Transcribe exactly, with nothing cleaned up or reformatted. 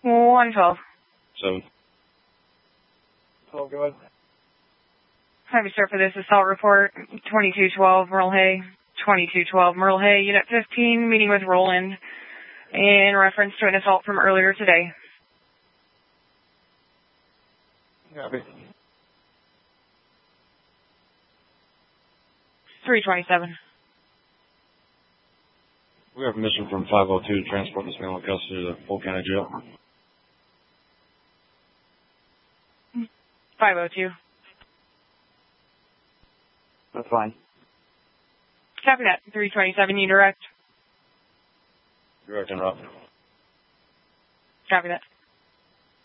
one twelve. Seven. twelve, go ahead. Happy sir for this assault report. twenty-two twelve, Merle Hay. twenty-two twelve, Merle Hay, Unit fifteen, meeting with Roland in reference to an assault from earlier today. Copy. three twenty-seven. We have permission from five oh two to transport this male in custody to Polk County Jail. five oh two. That's fine. Copy that. three twenty-seven, you direct. Direct and route. Copy that.